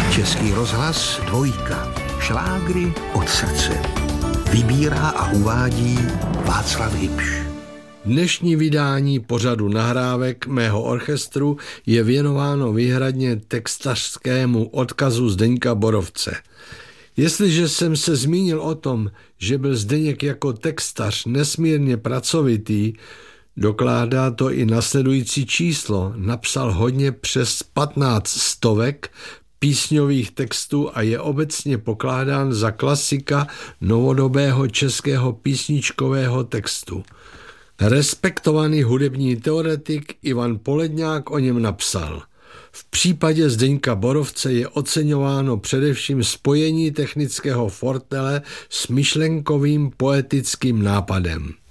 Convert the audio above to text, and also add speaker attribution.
Speaker 1: Český rozhlas Dvojka. Šlágry od srdce. Vybírá a uvádí Václav Hybš.
Speaker 2: Dnešní vydání pořadu nahrávek mého orchestru je věnováno výhradně textařskému odkazu Zdeňka Borovce. Jestliže jsem se zmínil o tom, že byl Zdeněk jako textař nesmírně pracovitý, dokládá to i nasledující číslo. Napsal hodně přes 15 stovek písňových textů a je obecně pokládán za klasika novodobého českého písničkového textu. Respektovaný hudební teoretik Ivan Poledňák o něm napsal: v případě Zdeňka Borovce je oceňováno především spojení technického fortele s myšlenkovým poetickým nápadem.